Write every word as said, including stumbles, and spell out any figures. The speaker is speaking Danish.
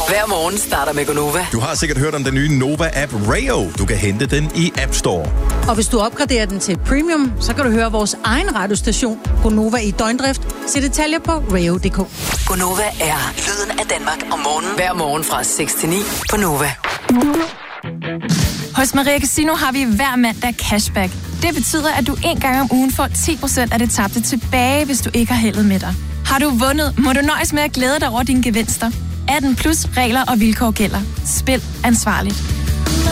Hver morgen starter med Gonova. Du har sikkert hørt om den nye Nova-app Rayo. Du kan hente den i App Store. Og hvis du opgraderer den til Premium, så kan du høre vores egen radiostation, Gonova i døgndrift. Se detaljer på rayo punktum d k. Gonova er lyden af Danmark om morgenen. Hver morgen fra seks til ni på Nova. Hos Maria Casino har vi hver mandag cashback. Det betyder, at du en gang om ugen får ti procent af det tabte tilbage, hvis du ikke har heldet med dig. Har du vundet, må du nøjes med at glæde dig over dine gevinster. atten plus regler og vilkår gælder. Spil ansvarligt.